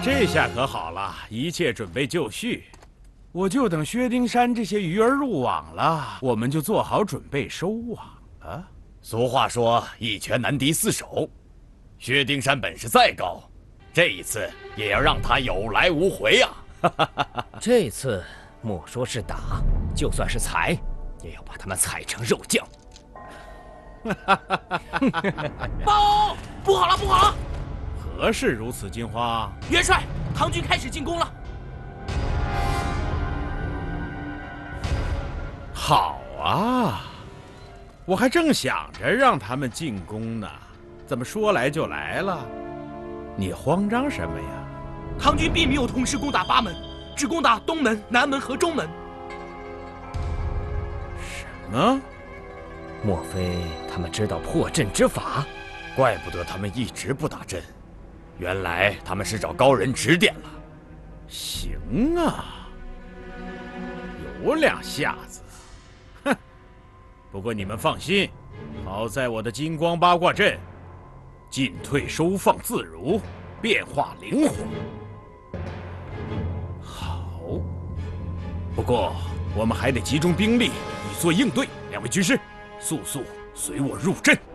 这下可好了，一切准备就绪，我就等薛丁山这些鱼儿入网了，我们就做好准备收网了。 俗话说一拳难敌四手，薛丁山本事再高，这一次也要让他有来无回啊！ 这次莫说是打，就算是踩，也要把他们踩成肉酱。 报！不好了，不好了！ 何事如此惊慌？ 元帅，唐军开始进攻了。 好啊，我还正想着让他们进攻呢，怎么说来就来了？你慌张什么呀？ 唐军并没有同时攻打八门，只攻打东门、南门和中门。 什么？ 莫非他们知道破阵之法？ 怪不得他们一直不打阵，原来他们是找高人指点了。 行啊，有两下子。哼，不过你们放心，好在我的金光八卦阵，进退收放自如，变化灵活。好，不过我们还得集中兵力以作应对。两位军师，速速随我入阵。